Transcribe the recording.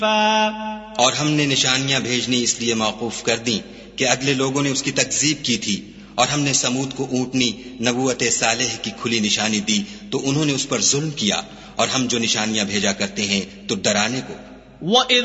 और हमने निशानियां भेजनी इसलिए मौकूफ कर दी कि अगले लोगों ने उसकी तकजीब की थी, और हमने समूद को ऊँटनी नबूवत सालेह की खुली निशानी दी तो उन्होंने उस पर जुल्म किया, और हम जो निशानियां भेजा करते हैं तो डराने को।